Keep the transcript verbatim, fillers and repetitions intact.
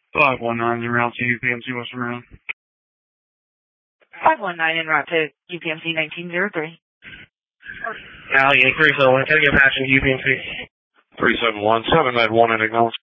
five one nine en route to U P M C Western Maryland. five one nine en route to U P M C nineteen oh three. Alley three seven one, can I get passing to U P M C? three seven one, seven med one and acknowledge.